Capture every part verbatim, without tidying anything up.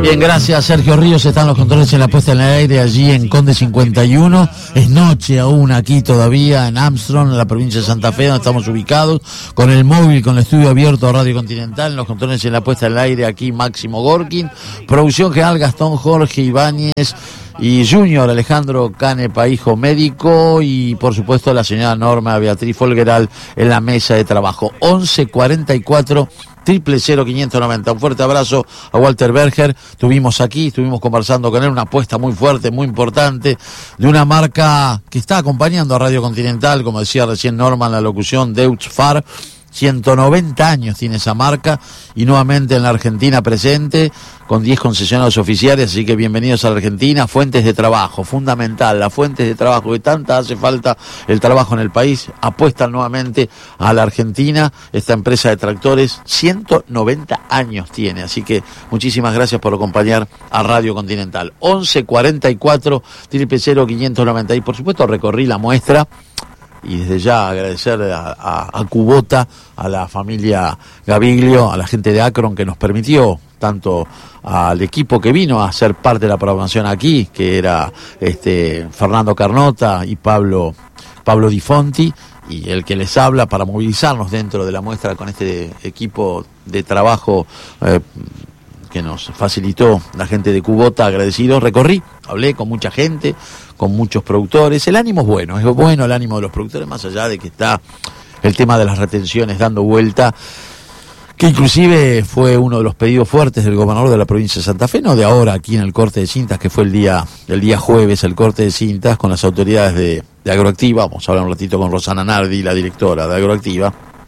Bien, gracias Sergio Ríos. Están los controles en la puesta en el aire allí en Conde cincuenta y uno. Es noche aún aquí todavía en Armstrong, en la provincia de Santa Fe, donde estamos ubicados, con el móvil, con el estudio abierto a Radio Continental. En los controles en la puesta en el aire aquí Máximo Gorkin. Producción general Gastón Jorge Ibáñez y Junior Alejandro Canepa, hijo médico, y por supuesto la señora Norma Beatriz Folgueral en la mesa de trabajo. once cuarenta y cuatro triple cero quinientos noventa. Un fuerte abrazo a Walter Berger. Estuvimos aquí, estuvimos conversando con él, una apuesta muy fuerte, muy importante, de una marca que está acompañando a Radio Continental, como decía recién Norma en la locución, Deutz Fahr. ciento noventa años tiene esa marca y nuevamente en la Argentina presente con diez concesionarios oficiales, así que bienvenidos a la Argentina. Fuentes de trabajo, fundamental, las fuentes de trabajo que tanta hace falta el trabajo en el país, apuestan nuevamente a la Argentina. Esta empresa de tractores ciento noventa años tiene, así que muchísimas gracias por acompañar a Radio Continental. once cuarenta y cuatro triple cero quinientos noventa, y por supuesto recorrí la muestra. Y desde ya agradecer a, a, a Kubota, a la familia Gaviglio, a la gente de Akron que nos permitió, tanto al equipo que vino a ser parte de la programación aquí, que era este Fernando Carnota y Pablo, Pablo Di Fonti, y el que les habla, para movilizarnos dentro de la muestra con este equipo de trabajo eh, que nos facilitó la gente de Kubota, agradecido. Recorrí, hablé con mucha gente, con muchos productores. El ánimo es bueno, es bueno el ánimo de los productores, más allá de que está el tema de las retenciones dando vuelta, que inclusive fue uno de los pedidos fuertes del gobernador de la provincia de Santa Fe, no de ahora, aquí en el corte de cintas, que fue el día, el día jueves, el corte de cintas con las autoridades de, de Agroactiva. Vamos a hablar un ratito con Rosana Nardi, la directora de Agroactiva,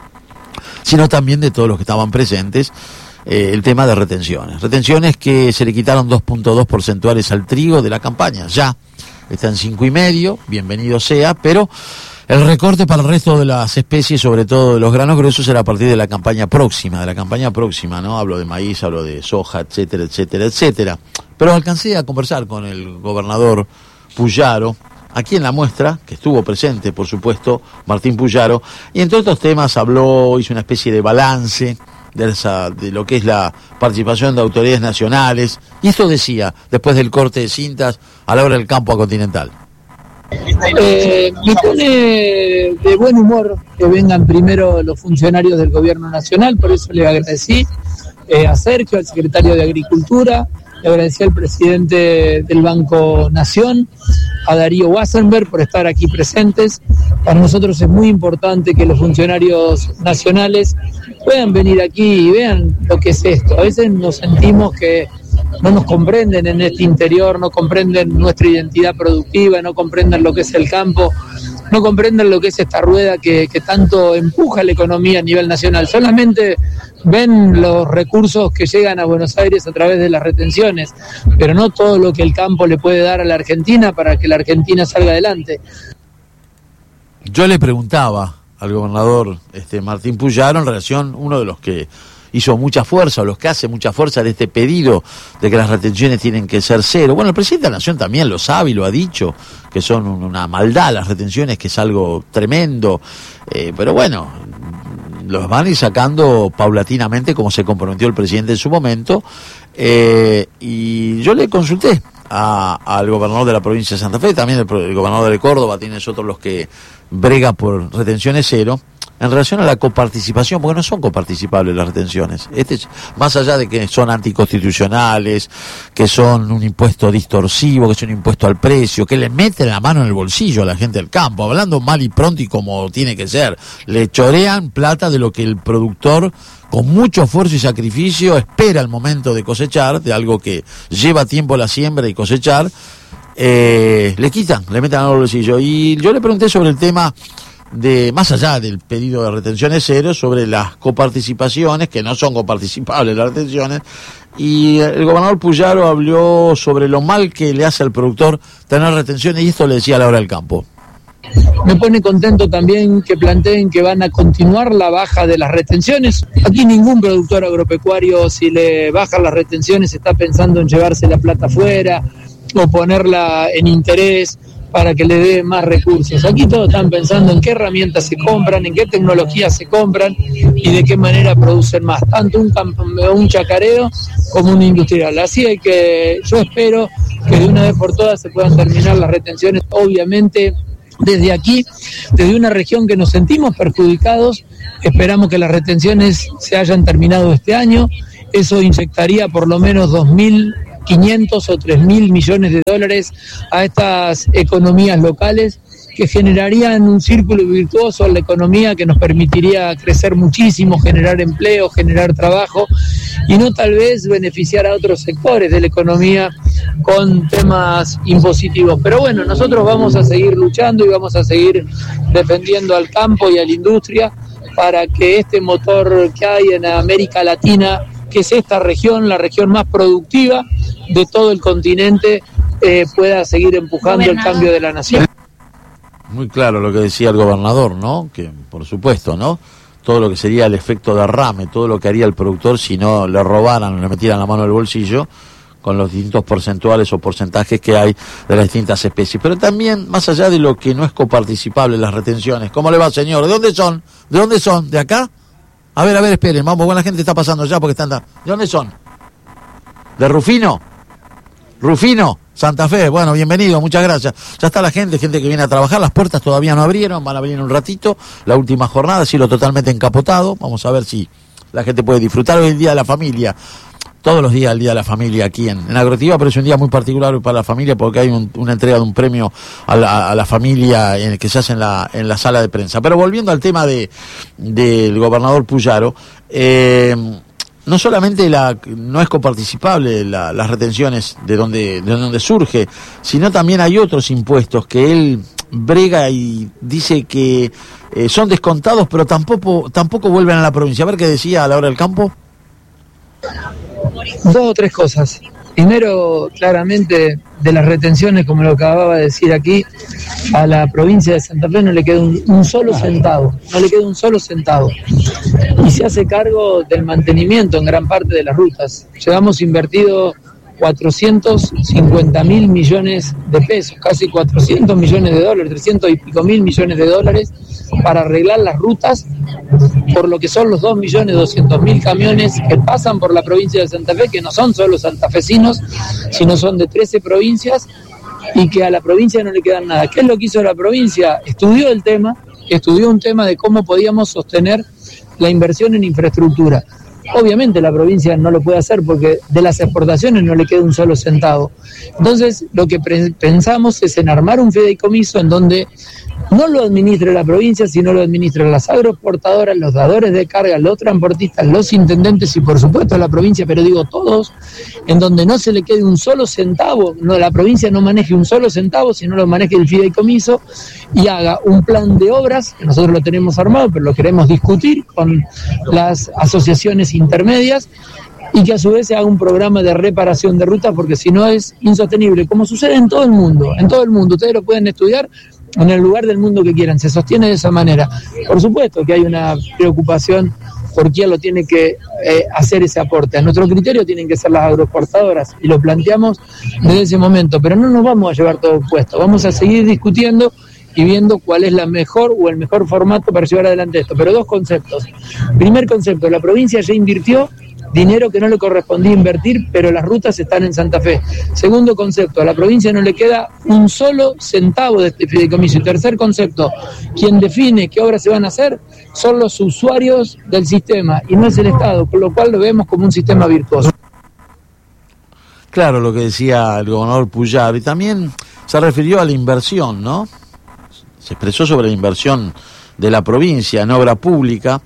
sino también de todos los que estaban presentes. Eh, el tema de retenciones. Retenciones que se le quitaron dos punto dos porcentuales al trigo de la campaña. Ya está en cinco y medio, bienvenido sea, pero el recorte para el resto de las especies, sobre todo de los granos gruesos, será a partir de la campaña próxima, de la campaña próxima, ¿no? Hablo de maíz, hablo de soja, etcétera, etcétera, etcétera. Pero alcancé a conversar con el gobernador Puyaro, aquí en la muestra, que estuvo presente, por supuesto, Martín Puyaro, y entre otros temas habló, hizo una especie de balance De, esa, de lo que es la participación de autoridades nacionales, y esto decía después del corte de cintas a la hora del campo a Continental. Eh, me pone de buen humor que vengan primero los funcionarios del gobierno nacional, por eso le agradecí eh, a Sergio, al secretario de Agricultura, le agradecí al presidente del Banco Nación, a Darío Wassenberg, por estar aquí presentes. Para nosotros es muy importante que los funcionarios nacionales puedan venir aquí y vean lo que es esto. A veces nos sentimos que no nos comprenden en este interior, no comprenden nuestra identidad productiva, no comprenden lo que es el campo, no comprenden lo que es esta rueda que, que tanto empuja la economía a nivel nacional. Solamente ven los recursos que llegan a Buenos Aires a través de las retenciones, pero no todo lo que el campo le puede dar a la Argentina para que la Argentina salga adelante. Yo le preguntaba al gobernador este Martín Puyaro en relación, uno de los que hizo mucha fuerza, o los que hace mucha fuerza de este pedido de que las retenciones tienen que ser cero. Bueno, el presidente de la Nación también lo sabe y lo ha dicho, que son una maldad las retenciones, que es algo tremendo, eh, pero bueno, los van a ir sacando paulatinamente, como se comprometió el presidente en su momento, eh, y yo le consulté a, al gobernador de la provincia de Santa Fe, también el, el gobernador de Córdoba, tiene otros los que brega por retenciones cero, en relación a la coparticipación, porque no son coparticipables las retenciones. Este, más allá de que son anticonstitucionales, que son un impuesto distorsivo, que es un impuesto al precio, que le meten la mano en el bolsillo a la gente del campo, hablando mal y pronto y como tiene que ser, le chorean plata de lo que el productor, con mucho esfuerzo y sacrificio, espera el momento de cosechar, de algo que lleva tiempo la siembra y cosechar, eh, le quitan, le meten la mano en el bolsillo. Y yo le pregunté sobre el tema de, más allá del pedido de retenciones cero, sobre las coparticipaciones, que no son coparticipables las retenciones, y el gobernador Puyaro habló sobre lo mal que le hace al productor tener retenciones, y esto le decía a la hora del campo. Me pone contento también que planteen que van a continuar la baja de las retenciones. Aquí ningún productor agropecuario, si le bajan las retenciones, está pensando en llevarse la plata afuera o ponerla en interés para que le dé más recursos. Aquí todos están pensando en qué herramientas se compran, en qué tecnologías se compran y de qué manera producen más, tanto un, campo, un chacarero como un industrial. Así es que yo espero que de una vez por todas se puedan terminar las retenciones, obviamente desde aquí, desde una región que nos sentimos perjudicados. Esperamos que las retenciones se hayan terminado este año. Eso inyectaría por lo menos dos mil quinientos o tres mil millones de dólares a estas economías locales, que generarían un círculo virtuoso en la economía que nos permitiría crecer muchísimo, generar empleo, generar trabajo y no tal vez beneficiar a otros sectores de la economía con temas impositivos. Pero bueno, nosotros vamos a seguir luchando y vamos a seguir defendiendo al campo y a la industria para que este motor que hay en América Latina, que es esta región, la región más productiva de todo el continente, eh, pueda seguir empujando el cambio de la nación. Muy claro lo que decía el gobernador, ¿no? Que por supuesto, ¿no? Todo lo que sería el efecto derrame, todo lo que haría el productor si no le robaran o le metieran la mano al bolsillo con los distintos porcentuales o porcentajes que hay de las distintas especies. Pero también, más allá de lo que no es coparticipable, las retenciones. ¿Cómo le va, señor? ¿De dónde son? ¿De dónde son? ¿De acá? A ver, a ver, esperen, vamos, buena gente está pasando ya porque están... ¿De dónde son? ¿De Rufino? Rufino, Santa Fe, bueno, bienvenido, muchas gracias. Ya está la gente, gente que viene a trabajar, las puertas todavía no abrieron, van a venir un ratito, la última jornada, cielo totalmente encapotado, vamos a ver si la gente puede disfrutar hoy el Día de la Familia. Todos los días el Día de la Familia aquí en, en Agroactiva, pero es un día muy particular para la familia porque hay un, una entrega de un premio a la, a la familia en el que se hace en la, en la sala de prensa. Pero volviendo al tema de del gobernador Puyaro, eh, no solamente la no es coparticipable la, las retenciones de donde, de donde surge, sino también hay otros impuestos que él brega y dice que eh, son descontados, pero tampoco, tampoco vuelven a la provincia. A ver qué decía a la hora del campo. Dos o tres cosas. Primero, claramente, de las retenciones, como lo acababa de decir aquí, a la provincia de Santa Fe no le queda un, un solo centavo, no le queda un solo centavo. Y se hace cargo del mantenimiento en gran parte de las rutas. Llevamos invertido cuatrocientos cincuenta mil millones de pesos, casi cuatrocientos millones de dólares, trescientos y pico mil millones de dólares para arreglar las rutas, por lo que son los dos millones doscientos mil camiones que pasan por la provincia de Santa Fe, que no son solo santafesinos, sino son de trece provincias y que a la provincia no le quedan nada. ¿Qué es lo que hizo la provincia? Estudió el tema, estudió un tema de cómo podíamos sostener la inversión en infraestructura. Obviamente la provincia no lo puede hacer porque de las exportaciones no le queda un solo centavo. Entonces lo que pre- pensamos es en armar un fideicomiso en donde no lo administre la provincia, sino lo administren las agroexportadoras, los dadores de carga, los transportistas, los intendentes y por supuesto la provincia, pero digo todos, en donde no se le quede un solo centavo, no, la provincia no maneje un solo centavo, sino lo maneje el fideicomiso y haga un plan de obras, que nosotros lo tenemos armado, pero lo queremos discutir con las asociaciones intermedias, y que a su vez se haga un programa de reparación de rutas, porque si no es insostenible, como sucede en todo el mundo, en todo el mundo, ustedes lo pueden estudiar en el lugar del mundo que quieran, se sostiene de esa manera. Por supuesto que hay una preocupación por quién lo tiene que eh, hacer ese aporte. A nuestro criterio tienen que ser las agroexportadoras, y lo planteamos desde ese momento, pero no nos vamos a llevar todo puesto, vamos a seguir discutiendo y viendo cuál es la mejor o el mejor formato para llevar adelante esto. Pero dos conceptos. Primer concepto, la provincia ya invirtió dinero que no le correspondía invertir, pero las rutas están en Santa Fe. Segundo concepto, a la provincia no le queda un solo centavo de este fideicomiso. Y tercer concepto, quien define qué obras se van a hacer son los usuarios del sistema y no es el Estado, por lo cual lo vemos como un sistema virtuoso. Claro, lo que decía el gobernador Puyaro, y también se refirió a la inversión, ¿no? Se expresó sobre la inversión de la provincia en obra pública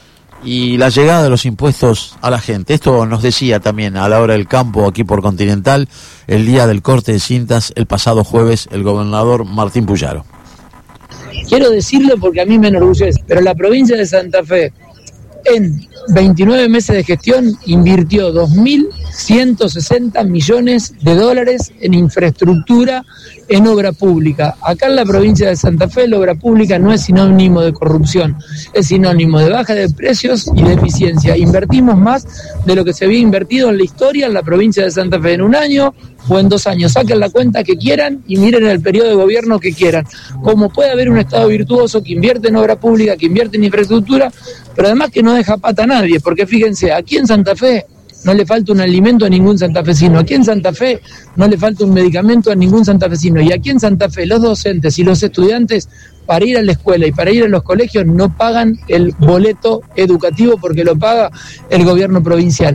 y la llegada de los impuestos a la gente. Esto nos decía también a la hora del campo aquí por Continental, el día del corte de cintas, el pasado jueves, el gobernador Martín Puyaro. Quiero decirlo porque a mí me enorgullece, pero la provincia de Santa Fe en veintinueve meses de gestión invirtió dos mil ciento sesenta millones de dólares en infraestructura, en obra pública. Acá en la provincia de Santa Fe la obra pública no es sinónimo de corrupción, es sinónimo de baja de precios y de eficiencia. Invertimos más de lo que se había invertido en la historia en la provincia de Santa Fe. En un año o en dos años. Saquen la cuenta que quieran y miren el periodo de gobierno que quieran. Como puede haber un Estado virtuoso que invierte en obra pública, que invierte en infraestructura, pero además que no deja pata a nadie, porque fíjense, aquí en Santa Fe no le falta un alimento a ningún santafesino, aquí en Santa Fe no le falta un medicamento a ningún santafesino, y aquí en Santa Fe los docentes y los estudiantes para ir a la escuela y para ir a los colegios no pagan el boleto educativo porque lo paga el gobierno provincial.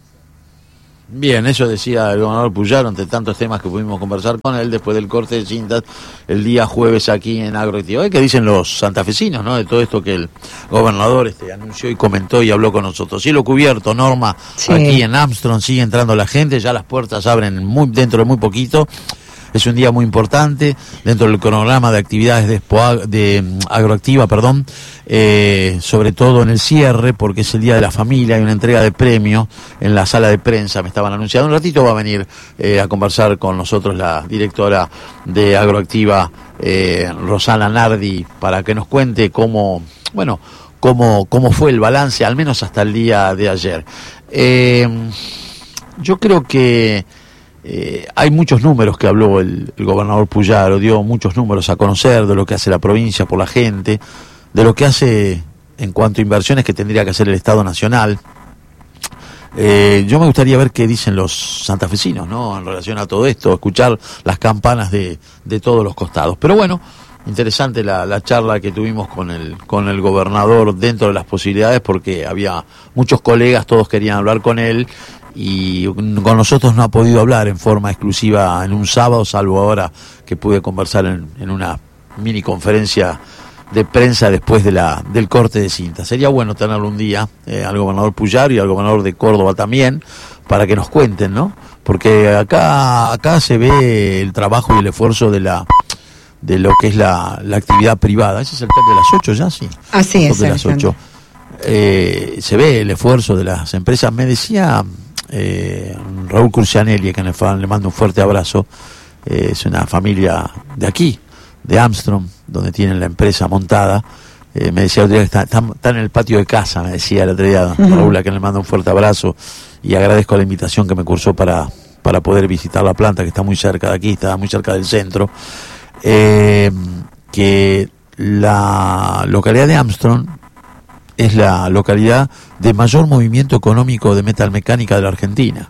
Bien, eso decía el gobernador Puyaro, entre tantos temas que pudimos conversar con él después del corte de cintas el día jueves aquí en Agroactiva. ¿Qué dicen los santafesinos, no? De todo esto que el gobernador este anunció y comentó y habló con nosotros. Cielo cubierto, Norma, sí. Aquí en Armstrong sigue entrando la gente, ya las puertas abren muy dentro de muy poquito. Es un día muy importante dentro del cronograma de actividades de, Expo, de Agroactiva, perdón, eh, sobre todo en el cierre, porque es el Día de la Familia, hay una entrega de premios en la sala de prensa, me estaban anunciando. Un ratito va a venir eh, a conversar con nosotros la directora de Agroactiva, eh, Rosana Nardi, para que nos cuente cómo, bueno, cómo, cómo fue el balance, al menos hasta el día de ayer. Eh, yo creo que Eh, hay muchos números que habló el, el gobernador Puyaro, dio muchos números a conocer de lo que hace la provincia por la gente, de lo que hace en cuanto a inversiones que tendría que hacer el Estado Nacional. Eh, yo me gustaría ver qué dicen los santafesinos, ¿no? En relación a todo esto, escuchar las campanas de, de todos los costados. Pero bueno, interesante la, la charla que tuvimos con el, con el gobernador dentro de las posibilidades, porque había muchos colegas, todos querían hablar con él, y con nosotros no ha podido hablar en forma exclusiva en un sábado, salvo ahora que pude conversar en, en una mini conferencia de prensa después de la del corte de cinta. Sería bueno tenerlo un día eh, al gobernador Puyaro y al gobernador de Córdoba también, para que nos cuenten, ¿no? Porque acá acá se ve el trabajo y el esfuerzo de la de lo que es la, la actividad privada. Ese es el top de las ocho ya, sí. Así es, de las ocho. Eh, se ve el esfuerzo de las empresas. Me decía Eh, Raúl Curcianelli, que le, le mando un fuerte abrazo, eh, es una familia de aquí, de Armstrong, donde tienen la empresa montada. Eh, me decía el otro día que está, está, está en el patio de casa, me decía el otro día uh-huh. Raúl, a quien le mando un fuerte abrazo y agradezco la invitación que me cursó para, para poder visitar la planta, que está muy cerca de aquí, está muy cerca del centro. Eh, que la localidad de Armstrong es la localidad de mayor movimiento económico de metalmecánica de la Argentina,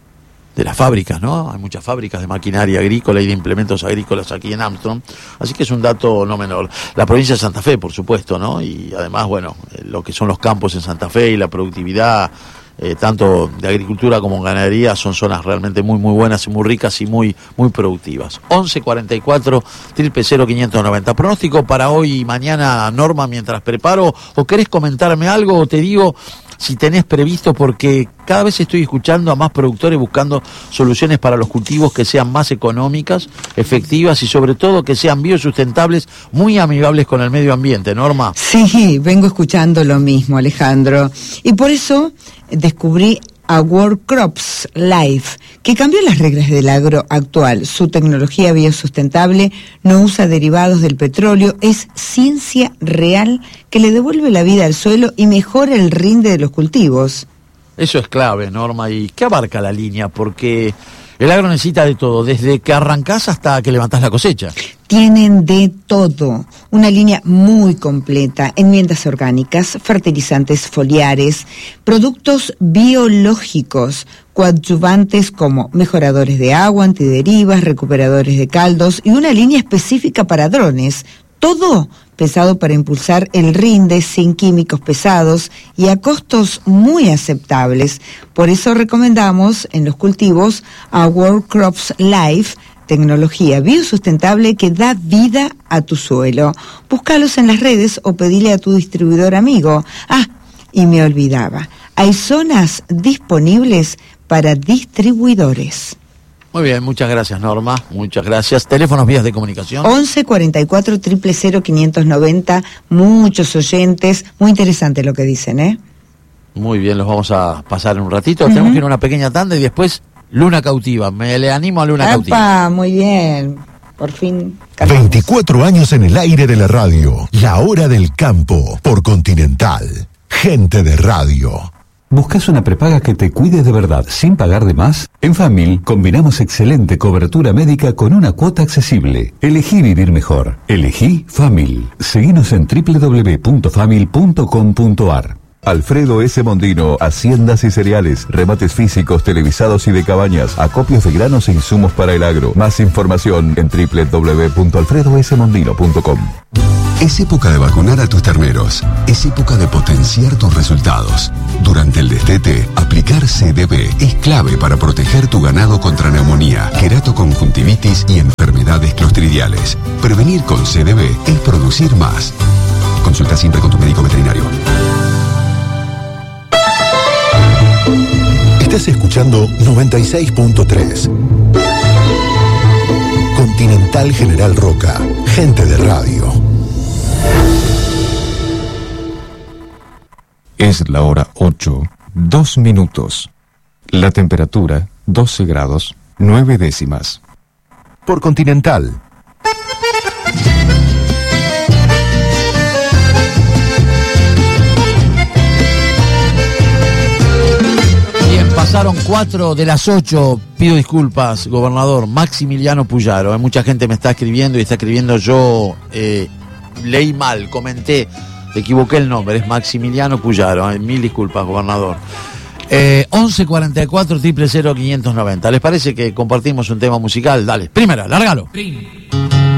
de las fábricas, ¿no? Hay muchas fábricas de maquinaria agrícola y de implementos agrícolas aquí en Armstrong, así que es un dato no menor. La provincia de Santa Fe, por supuesto, ¿no? Y además, bueno, lo que son los campos en Santa Fe y la productividad, eh, tanto de agricultura como ganadería, son zonas realmente muy muy buenas y muy ricas y muy muy productivas. once cuarenta y cuatro, triple cero quinientos noventa. Pronóstico para hoy y mañana, Norma, mientras preparo, o querés comentarme algo, o te digo si tenés previsto, porque cada vez estoy escuchando a más productores buscando soluciones para los cultivos que sean más económicas, efectivas y sobre todo que sean biosustentables, muy amigables con el medio ambiente, Norma. Sí, vengo escuchando lo mismo, Alejandro, y por eso descubrí a World Crops Life, que cambió las reglas del agro actual. Su tecnología biosustentable no usa derivados del petróleo, es ciencia real que le devuelve la vida al suelo y mejora el rinde de los cultivos. Eso es clave, Norma. ¿Y qué abarca la línea? Porque el agro necesita de todo, desde que arrancás hasta que levantás la cosecha. Tienen de todo, una línea muy completa, enmiendas orgánicas, fertilizantes foliares, productos biológicos, coadyuvantes como mejoradores de agua, antiderivas, recuperadores de caldos y una línea específica para drones. Todo pensado para impulsar el rinde sin químicos pesados y a costos muy aceptables. Por eso recomendamos en los cultivos a World Crops Life, tecnología biosustentable que da vida a tu suelo. Búscalos en las redes o pedile a tu distribuidor amigo. Ah, y me olvidaba, hay zonas disponibles para distribuidores. Muy bien, muchas gracias, Norma, muchas gracias. Teléfonos, vías de comunicación. once cuarenta y cuatro, cero cero cero, quinientos noventa, muchos oyentes, muy interesante lo que dicen, ¿eh? Muy bien, los vamos a pasar en un ratito. Uh-huh. Tenemos que ir a una pequeña tanda y después Luna Cautiva. Me le animo a Luna ¡Epa! Cautiva. Muy bien, por fin. Cantamos. veinticuatro años en el aire de la radio. La hora del campo por Continental. Gente de radio. ¿Buscas una prepaga que te cuide de verdad sin pagar de más? En Famil combinamos excelente cobertura médica con una cuota accesible. Elegí vivir mejor. Elegí Famil. Seguinos en doble u doble u doble u punto famil punto com punto a r. Alfredo S. Mondino, haciendas y cereales, remates físicos, televisados y de cabañas, acopios de granos e insumos para el agro. Más información en doble u doble u doble u punto alfredo s mondino punto com. Es época de vacunar a tus terneros. Es época de potenciar tus resultados. Durante el destete, aplicar C D B es clave para proteger tu ganado contra neumonía, queratoconjuntivitis y enfermedades clostridiales. Prevenir con C D B es producir más. Consulta siempre con tu médico veterinario. Estás escuchando noventa y seis punto tres. Continental General Roca. Gente de radio. Es la hora ocho, dos minutos. La temperatura, doce grados, nueve décimas. Por Continental. Bien, pasaron cuatro de las ocho. Pido disculpas, gobernador. Maximiliano Puyaro. Eh, mucha gente me está escribiendo y está escribiendo yo. Eh, leí mal, comenté. Equivoqué el nombre, es Maximiliano Puyaro. Eh, mil disculpas, gobernador. Eh, once cuarenta y cuatro, cero cero, quinientos noventa. ¿Les parece que compartimos un tema musical? Dale, primera, lárgalo.